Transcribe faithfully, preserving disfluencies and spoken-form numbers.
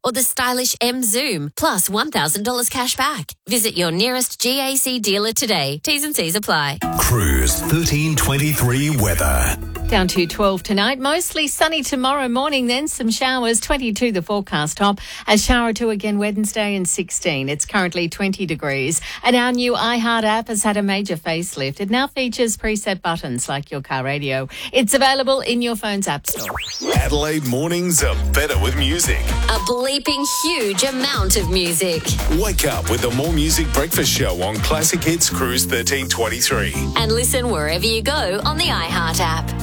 or the stylish M Zoom, plus one thousand dollars cash back. Visit your nearest G A C dealer today. T's and C's apply. Cruise thirteen twenty-three weather. Down to twelve tonight, mostly sunny tomorrow morning, then some showers, twenty-two the forecast top. A shower or two again Wednesday and sixteen. It's currently twenty degrees. And our new iHeart app has had a major facelift. It now features preset buttons like your car radio. It's available in your phone's app store. Adelaide mornings are better with music. A bleeping huge amount of music. Wake up with the More Music Breakfast Show on Classic Hits Cruise thirteen twenty-three. And listen wherever you go on the iHeart app.